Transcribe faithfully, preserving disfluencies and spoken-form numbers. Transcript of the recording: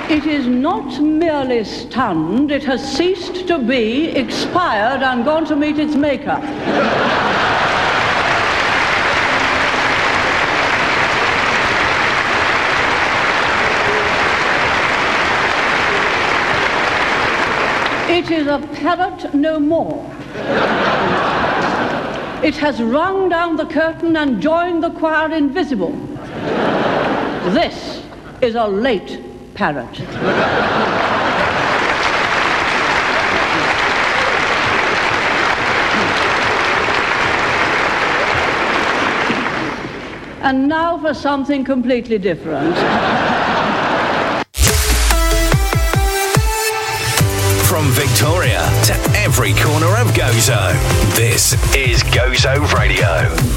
It is not merely stunned, it has ceased to be, expired, and gone to meet its maker. It is a parrot no more. It has rung down the curtain and joined the choir invisible. This is a late parrot. And now for something completely different. From Victoria to every corner of Gozo, this is Gozo Radio.